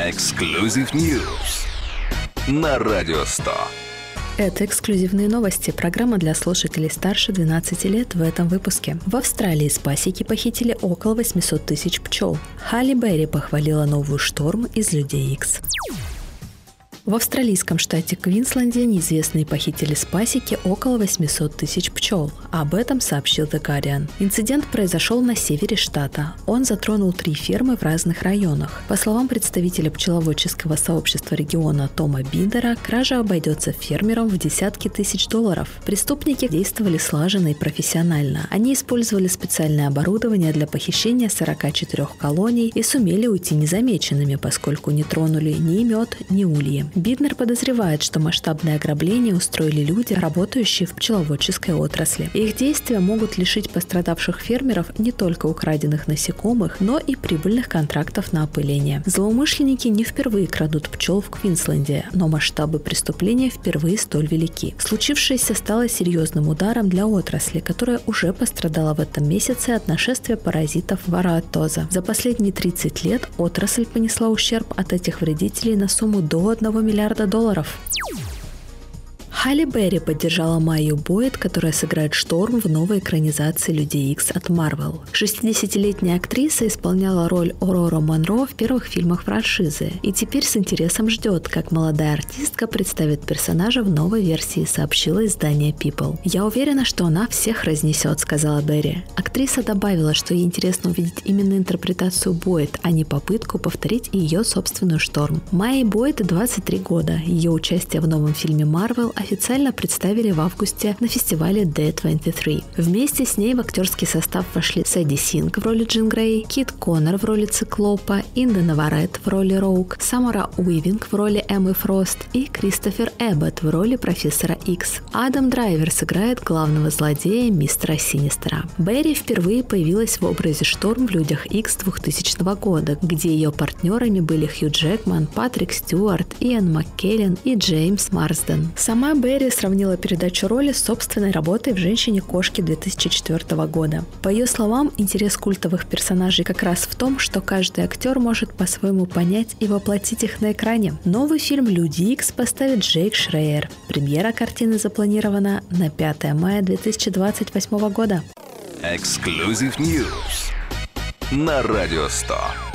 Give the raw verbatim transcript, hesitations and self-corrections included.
Exclusive News на Радио сто. Это эксклюзивные новости. Программа для слушателей старше двенадцати лет в этом выпуске. В Австралии с пасеки похитили около восемьсот тысяч пчел. Халли Берри похвалила новую шторм из Людей Икс. В австралийском штате Квинсленде неизвестные похитили с пасеки около восемьсот тысяч пчел. Об этом сообщил The Guardian. Инцидент произошел на севере штата. Он затронул три фермы в разных районах. По словам представителя пчеловодческого сообщества региона Тома Биндера, кража обойдется фермерам в десятки тысяч долларов. Преступники действовали слаженно и профессионально. Они использовали специальное оборудование для похищения сорока четырёх колоний и сумели уйти незамеченными, поскольку не тронули ни мед, ни ульи. Биднер подозревает, что масштабное ограбление устроили люди, работающие в пчеловодческой отрасли. Их действия могут лишить пострадавших фермеров не только украденных насекомых, но и прибыльных контрактов на опыление. Злоумышленники не впервые крадут пчел в Квинсленде, но масштабы преступления впервые столь велики. Случившееся стало серьезным ударом для отрасли, которая уже пострадала в этом месяце от нашествия паразитов вароатоза. За последние тридцать лет отрасль понесла ущерб от этих вредителей на сумму до одного миллиарда долларов. Халли Берри поддержала Майю Бойд, которая сыграет Шторм в новой экранизации Людей Икс от Marvel. шестидесятилетняя актриса исполняла роль Орора Монро в первых фильмах франшизы и теперь с интересом ждет, как молодая артистка представит персонажа в новой версии, сообщила издание People. «Я уверена, что она всех разнесет», — сказала Берри. Актриса добавила, что ей интересно увидеть именно интерпретацию Бойд, а не попытку повторить ее собственную Шторм. Майе Бойд двадцать три года. Ее участие в новом фильме Marvel официально представили в августе на фестивале ди двадцать три. Вместе с ней в актерский состав вошли Сэдди Синг в роли Джин Грей, Кит Коннор в роли Циклопа, Инда Наварет в роли Роук, Самара Уивинг в роли Эммы Фрост и Кристофер Эббот в роли профессора Икс. Адам Драйвер сыграет главного злодея мистера Синистера. Берри впервые появилась в образе Шторм в Людях Икс двухтысячного года, где ее партнерами были Хью Джекман, Патрик Стюарт, Иэн Маккеллен и Джеймс Марсден. Сама Берри сравнила передачу роли с собственной работой в «Женщине-кошке» две тысячи четвёртого года. По ее словам, интерес культовых персонажей как раз в том, что каждый актер может по-своему понять и воплотить их на экране. Новый фильм «Люди Икс» поставит Джейк Шрейер. Премьера картины запланирована на пятое мая две тысячи двадцать восьмого года. Exclusive News на Радио сто.